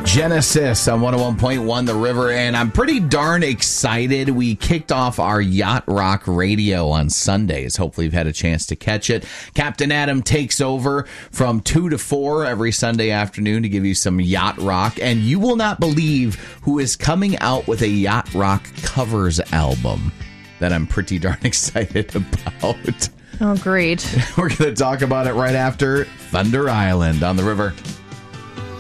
Genesis on 101.1 The River, and I'm pretty darn excited. We kicked off our Yacht Rock Radio on Sundays. Hopefully you've had a chance to catch it. Captain Adam takes over from 2 to 4 every Sunday afternoon to give you some Yacht Rock, and you will not believe who is coming out with a Yacht Rock covers album that I'm pretty darn excited about. Oh, great. We're going to talk about it right after Thunder Island on The River.